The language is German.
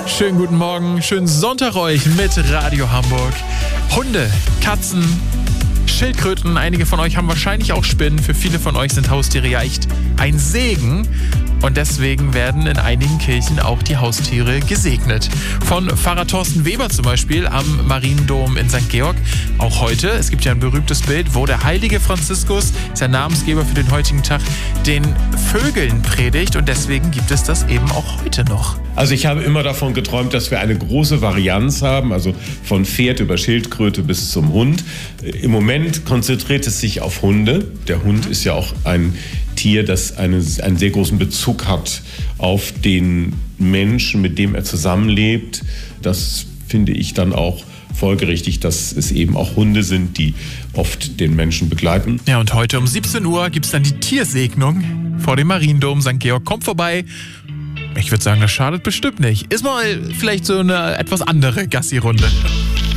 Schönen guten Morgen, schönen Sonntag euch mit Radio Hamburg. Hunde, Katzen, Schildkröten, einige von euch haben wahrscheinlich auch Spinnen. Für viele von euch sind Haustiere ja echt ein Segen. Und deswegen werden in einigen Kirchen auch die Haustiere gesegnet. Von Pfarrer Thorsten Weber zum Beispiel am Mariendom in St. Georg. Auch heute, es gibt ja ein berühmtes Bild, wo der heilige Franziskus, ist der Namensgeber für den heutigen Tag, den Vögeln predigt. Und deswegen gibt es das eben auch heute noch. Also ich habe immer davon geträumt, dass wir eine große Varianz haben, also von Pferd über Schildkröte bis zum Hund. Im Moment konzentriert es sich auf Hunde. Der Hund ist ja auch ein Tier, das einen sehr großen Bezug hat auf den Menschen, mit dem er zusammenlebt. Das finde ich dann auch folgerichtig, dass es eben auch Hunde sind, die oft den Menschen begleiten. Ja, und heute um 17 Uhr gibt es dann die Tiersegnung vor dem Mariendom St. Georg. Kommt vorbei. Ich würde sagen, das schadet bestimmt nicht. Ist mal vielleicht so eine etwas andere Gassi-Runde.